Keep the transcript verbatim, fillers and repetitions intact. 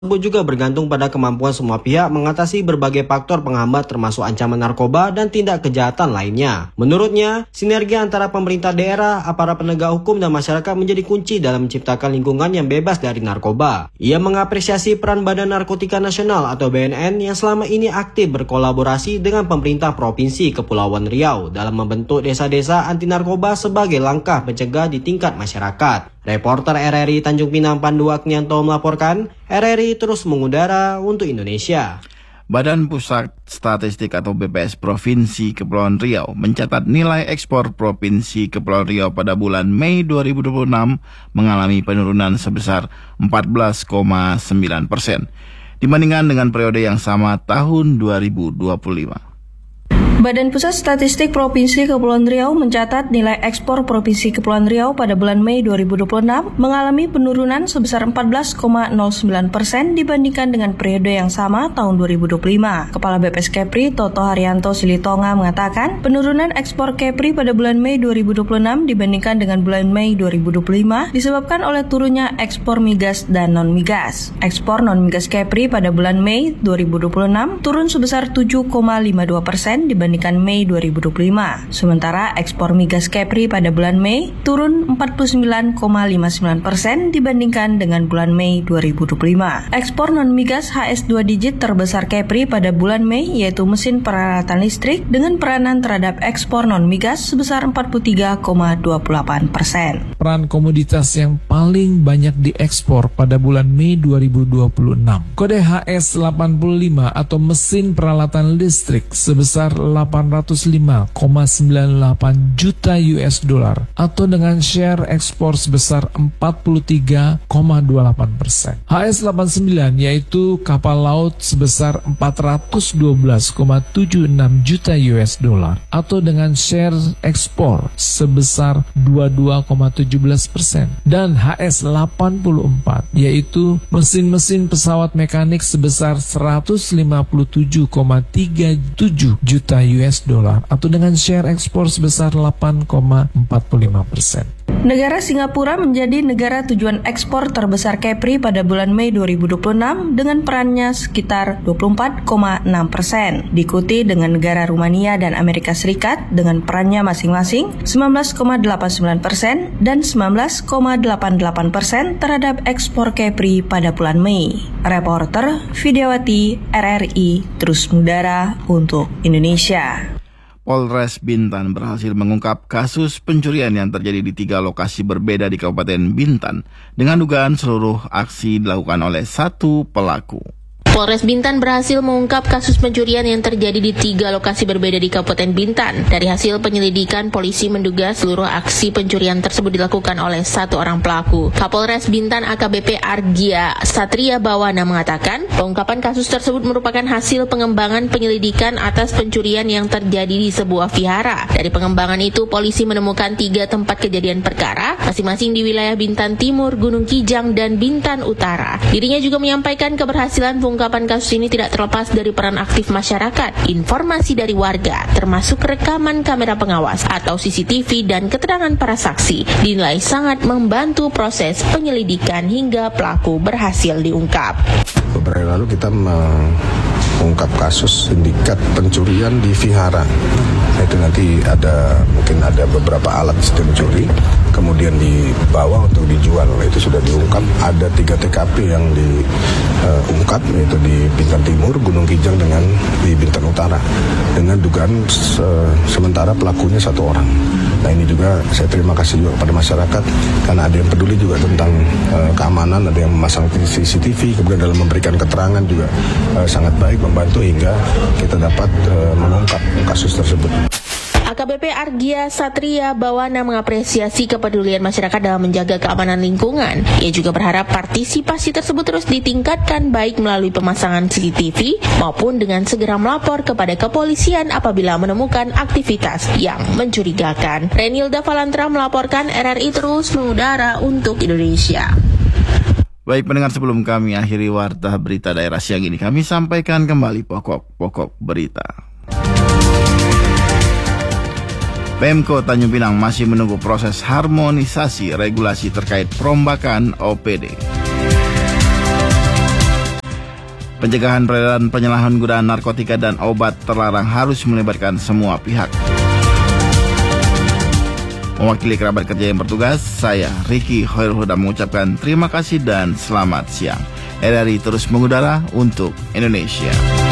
tersebut juga bergantung pada kemampuan semua pihak mengatasi berbagai faktor penghambat termasuk ancaman narkoba dan tindak kejahatan lainnya. Menurutnya, sinergi antara pemerintah daerah, aparat penegak hukum dan masyarakat menjadi kunci dalam menciptakan lingkungan yang bebas dari narkoba. Ia mengapresiasi peran Badan Narkotika Nasional atau B N N yang selama ini aktif berkolaborasi dengan pemerintah Provinsi Kepulauan Riau dalam membentuk desa-desa anti narkoba sebagai langkah pencegah di tingkat masyarakat. Reporter R R I Tanjung Pinang Pandu Agnianto melaporkan, R R I terus mengudara untuk Indonesia. Badan Pusat Statistik atau B P S Provinsi Kepulauan Riau mencatat nilai ekspor Provinsi Kepulauan Riau pada bulan Mei dua ribu dua puluh enam mengalami penurunan sebesar empat belas koma sembilan persen dibandingkan dengan periode yang sama tahun dua ribu dua puluh lima. Badan Pusat Statistik Provinsi Kepulauan Riau mencatat nilai ekspor Provinsi Kepulauan Riau pada bulan Mei dua ribu dua puluh enam mengalami penurunan sebesar empat belas koma nol sembilan persen dibandingkan dengan periode yang sama tahun dua ribu dua puluh lima. Kepala B P S Kepri Toto Haryanto Silitonga mengatakan penurunan ekspor Kepri pada bulan Mei dua ribu dua puluh enam dibandingkan dengan bulan Mei dua ribu dua puluh lima disebabkan oleh turunnya ekspor migas dan non-migas. Ekspor non-migas Kepri pada bulan Mei dua ribu dua puluh enam turun sebesar tujuh koma lima dua persen dibandingkan dibandingkan Mei dua ribu dua puluh lima. Sementara ekspor migas Kepri pada bulan Mei turun empat puluh sembilan koma lima sembilan persen dibandingkan dengan bulan Mei dua ribu dua puluh lima. Ekspor non-migas H S dua digit terbesar Kepri pada bulan Mei yaitu mesin peralatan listrik dengan peranan terhadap ekspor non-migas sebesar empat puluh tiga koma dua puluh delapan persen. Peran komoditas yang paling banyak diekspor pada bulan Mei dua ribu dua puluh enam. Kode H S delapan puluh lima atau mesin peralatan listrik sebesar delapan ratus lima koma sembilan delapan juta U S dollar atau dengan share ekspor sebesar empat puluh tiga koma dua delapan persen. H S delapan puluh sembilan yaitu kapal laut sebesar empat ratus dua belas koma tujuh enam juta U S dollar atau dengan share ekspor sebesar dua puluh dua koma satu tujuh persen. Dan H S delapan puluh empat yaitu mesin-mesin pesawat mekanik sebesar seratus lima puluh tujuh koma tiga tujuh juta U S dollar atau dengan share ekspor sebesar delapan koma empat puluh lima persen. Negara Singapura menjadi negara tujuan ekspor terbesar Kepri pada bulan Mei dua ribu dua puluh enam dengan perannya sekitar dua puluh empat koma enam persen. Diikuti dengan negara Rumania dan Amerika Serikat dengan perannya masing-masing sembilan belas koma delapan sembilan persen dan sembilan belas koma delapan delapan persen terhadap ekspor Kepri pada bulan Mei. Reporter Vidyawati R R I terus mengudara untuk Indonesia. Polres Bintan berhasil mengungkap kasus pencurian yang terjadi di tiga lokasi berbeda di Kabupaten Bintan dengan dugaan seluruh aksi dilakukan oleh satu pelaku. Polres Bintan berhasil mengungkap kasus pencurian yang terjadi di tiga lokasi berbeda di Kabupaten Bintan. Dari hasil penyelidikan, polisi menduga seluruh aksi pencurian tersebut dilakukan oleh satu orang pelaku. Kapolres Bintan A K B P Argia Satria Bawana mengatakan, pengungkapan kasus tersebut merupakan hasil pengembangan penyelidikan atas pencurian yang terjadi di sebuah vihara. Dari pengembangan itu, polisi menemukan tiga tempat kejadian perkara, masing-masing di wilayah Bintan Timur, Gunung Kijang, dan Bintan Utara. Dirinya juga menyampaikan keberhasilan pengungkapan Pengungkapan kasus ini tidak terlepas dari peran aktif masyarakat, informasi dari warga, termasuk rekaman kamera pengawas atau C C T V dan keterangan para saksi, dinilai sangat membantu proses penyelidikan hingga pelaku berhasil diungkap. Beberapa lalu kita mengungkap kasus sindikat pencurian di vihara. Itu nanti ada mungkin ada beberapa alat sistem curi, kemudian dibawa untuk dijual. Itu sudah diungkap. Ada tiga T K P yang diungkap, uh, yaitu di Bintan Timur, Gunung Kijang, dengan di Bintan Utara, dengan dugaan se- sementara pelakunya satu orang. Nah, ini juga saya terima kasih juga kepada masyarakat karena ada yang peduli juga tentang uh, keamanan, ada yang memasang C C T V, kemudian dalam memberikan keterangan juga uh, sangat baik, membantu hingga kita dapat uh, mengungkap kasus tersebut. A K B P Argia Satria Bawana mengapresiasi kepedulian masyarakat dalam menjaga keamanan lingkungan. Ia juga berharap partisipasi tersebut terus ditingkatkan baik melalui pemasangan C C T V maupun dengan segera melapor kepada kepolisian apabila menemukan aktivitas yang mencurigakan. Renilda Valantra melaporkan, R R I terus mengudara untuk Indonesia. Baik pendengar, sebelum kami akhiri warta berita daerah siang ini, kami sampaikan kembali pokok-pokok berita. Pemko Tanjung Pinang masih menunggu proses harmonisasi regulasi terkait perombakan O P D. Pencegahan peredaran penyalahgunaan narkotika dan obat terlarang harus melibatkan semua pihak. Mewakili kerabat kerja yang bertugas, saya Ricky Hoirul Huda mengucapkan terima kasih dan selamat siang. R R I terus mengudara untuk Indonesia.